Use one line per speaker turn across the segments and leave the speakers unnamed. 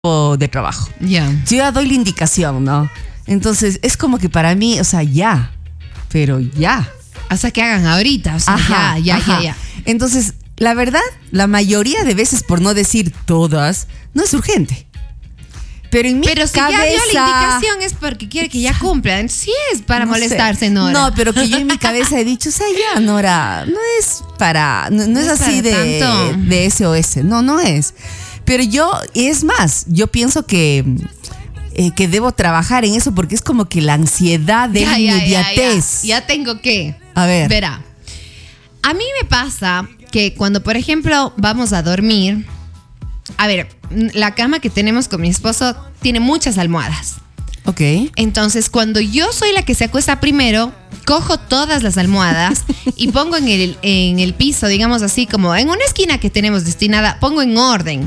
de trabajo.
Ya.
Yo ya doy la indicación, ¿no? Entonces, es como que para mí, o sea, ya. Pero ya.
O sea, que hagan ahorita. O sea,
Ajá.
ya.
Entonces, la verdad, la mayoría de veces, por no decir todas, no es urgente. Pero en mi
Pero si
cabeza,
ya dio la indicación es porque quiere que ya cumplan. Sí es para
no
molestarse,
sé.
Nora.
No, pero que yo en mi cabeza he dicho, o sea, ya, Nora, no es para, no es así
para tanto.
de SOS. No es. Pero yo, es más, yo pienso que debo trabajar en eso porque es como que la ansiedad de la inmediatez.
Ya tengo que.
A ver.
Verá. A mí me pasa que cuando, por ejemplo, vamos a dormir. A ver, la cama que tenemos con mi esposo tiene muchas almohadas.
Ok.
Entonces, cuando yo soy la que se acuesta primero, cojo todas las almohadas y pongo en el piso, digamos así, como en una esquina que tenemos destinada, pongo en orden.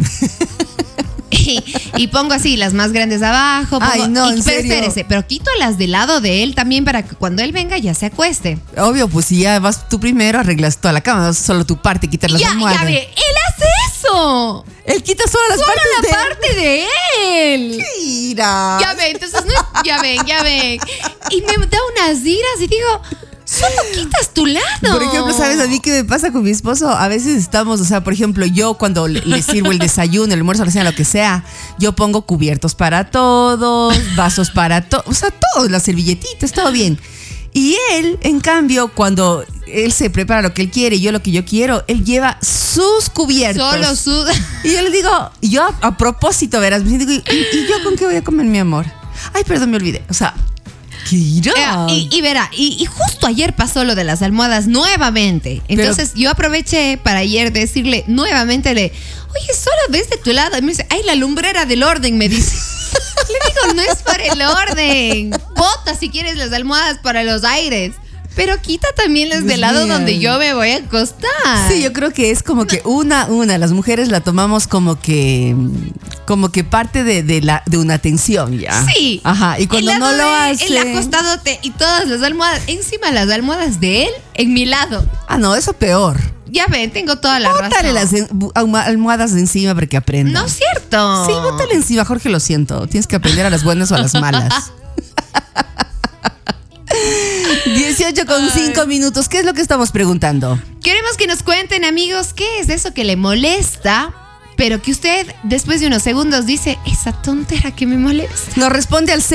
Y pongo así las más grandes abajo.
Ay, no, ¿en
pero
serio?
espérese, pero quito las del lado de él también para que cuando él venga ya se acueste.
Obvio, pues si ya vas tú primero, arreglas toda la cama, solo tu parte, quitar las almohadas.
Ya ve, él hace eso.
Él quita solo las
Solo
partes
la
de
parte de él.
Mira.
Ya ven, entonces ya ven. Y me da unas iras y digo, solo quitas tu lado.
Por ejemplo, ¿sabes a mí qué me pasa con mi esposo? A veces estamos, o sea, por ejemplo, yo cuando le sirvo el desayuno, el almuerzo, la cena, lo que sea, yo pongo cubiertos para todos, vasos para todos, o sea, todo, las servilletitas, todo bien. Y él, en cambio, cuando él se prepara lo que él quiere y yo lo que yo quiero, él lleva sus cubiertos.
Solo sus.
Y yo le digo, yo a propósito, verás, me digo, ¿y yo con qué voy a comer, mi amor? Ay, perdón, me olvidé. O sea, ¿qué irá?
Y verá, y justo ayer pasó lo de las almohadas nuevamente. Entonces yo aproveché para ayer decirle nuevamente, oye, solo ves de tu lado. Y me dice, ay, la lumbrera del orden, me dice. Le digo, no es por el orden. Bota si quieres las almohadas para los aires. Pero quita también las del lado donde yo me voy a acostar.
Sí, yo creo que es como que las mujeres la tomamos como que parte de una tensión ya.
Sí.
Ajá, y cuando no lo hace.
El acostadote y todas las almohadas, encima las almohadas de él en mi lado.
Ah, no, eso peor.
Ya ven, tengo toda la
Bótale
razón.
las almohadas de encima para que aprenda.
No es cierto.
Sí, bótale encima, Jorge, lo siento. Tienes que aprender a las buenas o a las malas. 18:05 minutos. ¿Qué es lo que estamos preguntando?
Queremos que nos cuenten, amigos, qué es eso que le molesta, pero que usted después de unos segundos dice, esa tontera que me molesta.
Nos responde al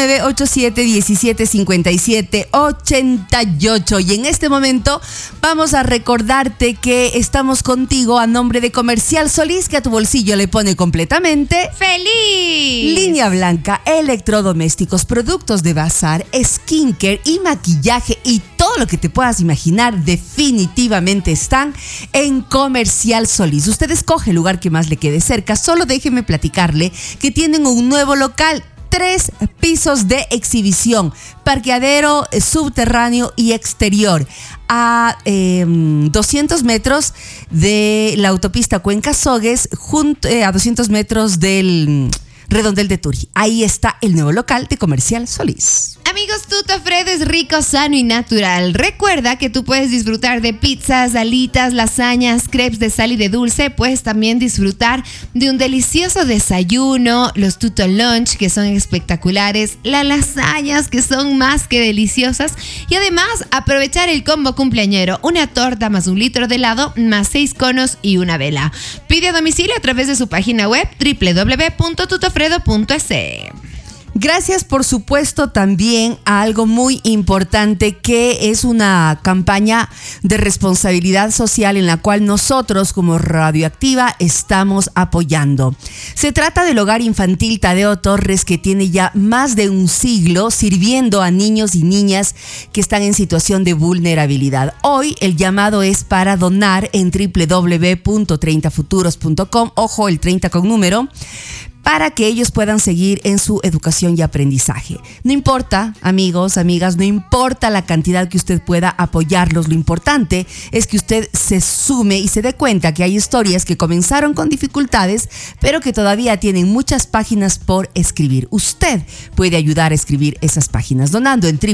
0987-1757-88. Y en este momento vamos a recordarte que estamos contigo a nombre de Comercial Solís, que a tu bolsillo le pone completamente
¡feliz!
Línea blanca, electrodomésticos, productos de bazar, skincare y maquillaje y todo lo que te puedas imaginar definitivamente están en Comercial Solís. Usted escoge el lugar que más le quede cerca. Solo déjeme platicarle que tienen un nuevo local. 3 pisos de exhibición, parqueadero subterráneo y exterior, a 200 metros de la autopista Cuenca-Sogues, a 200 metros del Redondel de Turi. Ahí está el nuevo local de Comercial Solís.
Amigos, Tuto Fred es rico, sano y natural. Recuerda que tú puedes disfrutar de pizzas, alitas, lasañas, crepes de sal y de dulce. Puedes también disfrutar de un delicioso desayuno, los Tuto Lunch, que son espectaculares, las lasañas, que son más que deliciosas, y además aprovechar el combo cumpleañero, una torta más un litro de helado, más 6 conos y una vela. Pide a domicilio a través de su página web www.tutofredo.es.
Gracias, por supuesto, también a algo muy importante, que es una campaña de responsabilidad social en la cual nosotros como Radioactiva estamos apoyando. Se trata del Hogar Infantil Tadeo Torres, que tiene ya más de un siglo sirviendo a niños y niñas que están en situación de vulnerabilidad. Hoy el llamado es para donar en www.30futuros.com, ojo, el 30 con número, para que ellos puedan seguir en su educación y aprendizaje. No importa, amigos, amigas, no importa la cantidad que usted pueda apoyarlos, lo importante es que usted se sume y se dé cuenta que hay historias que comenzaron con dificultades, pero que todavía tienen muchas páginas por escribir. Usted puede ayudar a escribir esas páginas donando en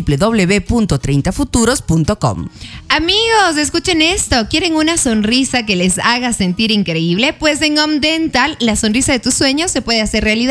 www.30futuros.com.
Amigos, escuchen esto. ¿Quieren una sonrisa que les haga sentir increíble? Pues en Home Dental, la sonrisa de tus sueños se puede puede hacer realidad.